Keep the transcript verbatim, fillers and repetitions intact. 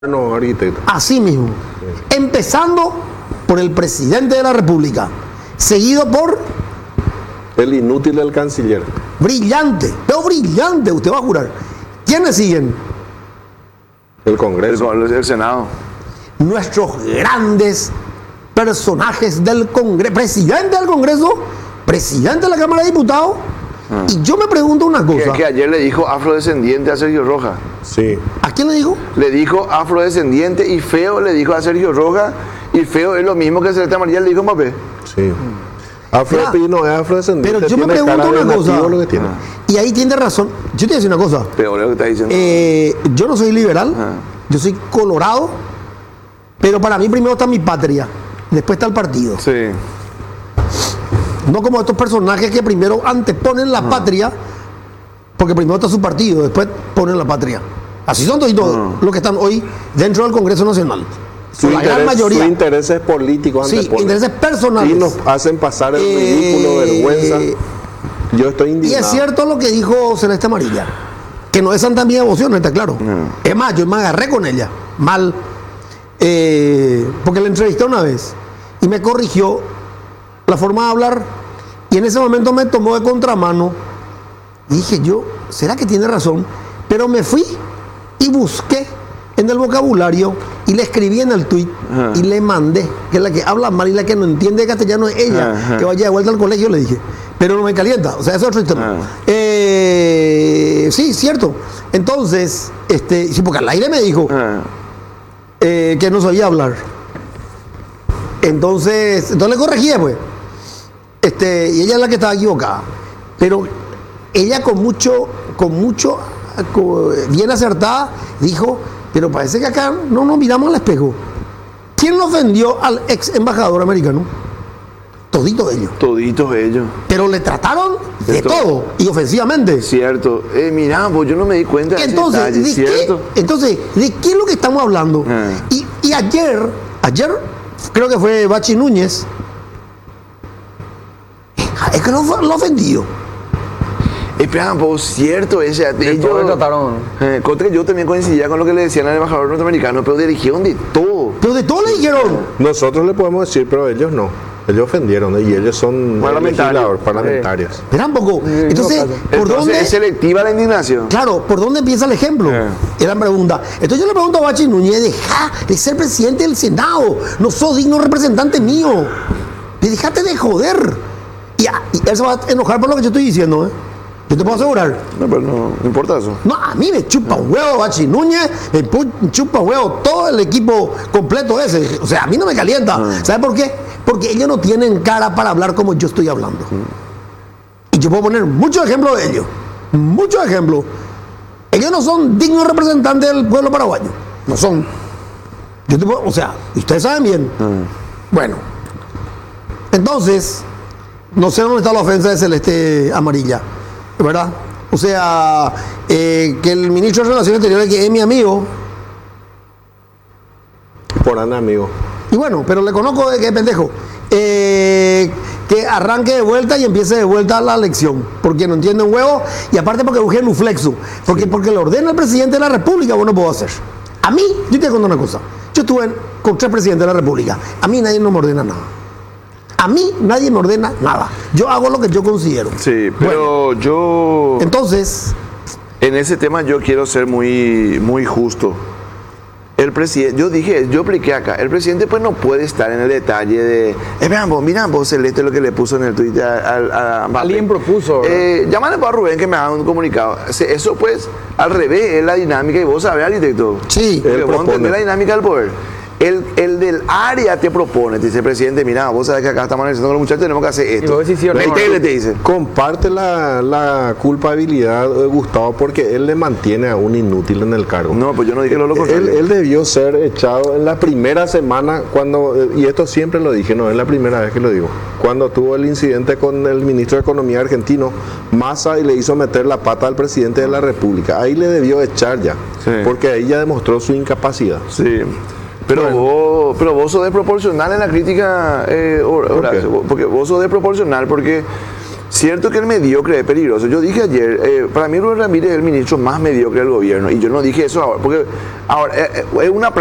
No, arquitecto. Así mismo. Sí. Empezando por el presidente de la República, seguido por... El inútil del canciller. Brillante, pero brillante, usted va a jurar. ¿Quiénes siguen? El Congreso. El, el Senado. Nuestros grandes personajes del Congreso. Presidente del Congreso, presidente de la Cámara de Diputados. Ah. Y yo me pregunto una cosa. Que, que ayer le dijo afrodescendiente a Sergio Roja. Sí. ¿A quién le dijo? Le dijo afrodescendiente y feo le dijo a Sergio Roja. Y feo es lo mismo que Celeste Amarilla le dijo a Mbappé. Sí. Afropino es afrodescendiente. Pero yo me pregunto una cosa. Lo que tiene. Y ahí tiene razón. Yo te voy a decir una cosa. Peor lo que está diciendo. Eh, yo no soy liberal. Ah. Yo soy colorado. Pero para mí primero está mi patria. Después está el partido. Sí. No como estos personajes que primero anteponen la ah. patria, porque primero está su partido, después ponen la patria. Así son todos ah. los que están hoy dentro del Congreso Nacional. Su la interés, gran mayoría. Sus intereses políticos sí, anteponen. intereses personales. Y nos hacen pasar el eh, ridículo, vergüenza. Yo estoy indignado. Y es cierto lo que dijo Celeste Amarilla, que no es santa mi devoción, está claro. No. Es más, yo me agarré con ella, mal, eh, porque la entrevisté una vez y me corrigió la forma de hablar, y en ese momento me tomó de contramano y dije yo, ¿será que tiene razón? Pero me fui y busqué en el vocabulario y le escribí en el tuit uh-huh. y le mandé, que es la que habla mal y la que no entiende castellano es ella, uh-huh. que vaya de vuelta al colegio, le dije, pero no me calienta, o sea, eso es otro tema. Uh-huh. eh, sí, cierto. Entonces, este, sí, porque al aire me dijo uh-huh. eh, que no sabía hablar. Entonces, entonces le corregí, pues. Este, y ella es la que estaba equivocada. Pero ella con mucho, con mucho, con, bien acertada, dijo, pero parece que acá no nos miramos al espejo. ¿Quién lo ofendió al ex embajador americano? Toditos ellos. Toditos ellos. Pero le trataron de, de todo. todo y ofensivamente. Cierto. Eh, mira, pues yo no me di cuenta de entonces, ese detalle, ¿de ¿cierto? Qué, entonces, ¿de qué es lo que estamos hablando? Ah. Y, y ayer, ayer, creo que fue Bachi Núñez, es que lo, lo ofendido. Espera, pues cierto, ese ellos trataron. Eh, contra yo también coincidía con lo que le decían al embajador norteamericano, pero dirigieron de todo. Pero de todo le dijeron. Nosotros le podemos decir, pero ellos no. Ellos ofendieron y ellos son parlamentarios. parlamentarios. Espera un poco. Entonces, ¿por Entonces, dónde es selectiva la indignación? Claro, ¿por dónde empieza el ejemplo? Eh. Era la pregunta. Entonces yo le pregunto a Bachi Núñez, deja de ser presidente del Senado. No sos digno representante mío. Le dejaste de joder. Y, y él se va a enojar por lo que yo estoy diciendo, ¿eh? Yo te puedo asegurar. No, pero no, no importa eso. No, a mí me chupa un huevo Bachi Núñez, me chupa un huevo todo el equipo completo ese. O sea, a mí no me calienta. Ah. ¿Sabe por qué? Porque ellos no tienen cara para hablar como yo estoy hablando. Mm. Y yo puedo poner muchos ejemplos de ellos. Muchos ejemplos. Ellos no son dignos representantes del pueblo paraguayo. No son. Yo te puedo, o sea, ustedes saben bien. Mm. Bueno. Entonces, no sé dónde está la ofensa de Celeste Amarilla. ¿Verdad? O sea, eh, que el ministro de Relaciones Exteriores, que es mi amigo. Por anda amigo. Y bueno, pero le conozco de que es pendejo. Eh, que arranque de vuelta y empiece de vuelta la elección. Porque no entiende un huevo y aparte porque es un flexo. Porque, sí. porque le ordena al presidente de la República, bueno, puedo hacer. A mí, yo te cuento una cosa. Yo estuve con tres presidentes de la República. A mí nadie no me ordena nada. A mí nadie me ordena nada. Yo hago lo que yo considero. Sí, pero bueno, yo... Entonces... En ese tema yo quiero ser muy, muy justo. El presidente, yo dije, yo apliqué acá, el presidente pues no puede estar en el detalle de... Eh, vean vos, miran vos, Celeste, lo que le puso en el Twitter a, a, a Alguien propuso, eh, llámale para Rubén que me haga un comunicado. Eso pues, al revés, es la dinámica y vos sabés, arquitecto. Sí. Porque vos entendés la dinámica del poder. El, el del área te propone, te dice, presidente, mira, vos sabés que acá estamos analizando con los muchachos, tenemos que hacer esto. Y sí, la I T L te dice. Comparte la, la culpabilidad de Gustavo porque él le mantiene a un inútil en el cargo. No, pues yo no dije lo loco. Él, él debió ser echado en la primera semana cuando, y esto siempre lo dije, no es la primera vez que lo digo, cuando tuvo el incidente con el ministro de Economía argentino, Massa, y le hizo meter la pata al presidente de la República. Ahí le debió echar ya, sí. porque ahí ya demostró su incapacidad. Sí. Pero, bueno. vos, pero vos sos desproporcional en la crítica, eh, Horacio, porque vos sos desproporcional porque Cierto que el mediocre es peligroso. Yo dije ayer, eh, para mí Rubén Ramírez es el ministro más mediocre del gobierno. Y yo no dije eso ahora, porque ahora eh, eh, es una